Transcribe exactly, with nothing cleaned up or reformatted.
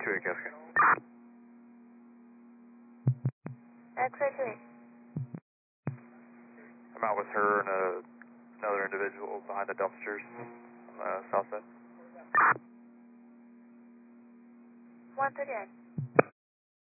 two eight Cascade. X-ray two eight. I'm out with her and a, another individual behind the dumpsters on the south side. one thirty-nine.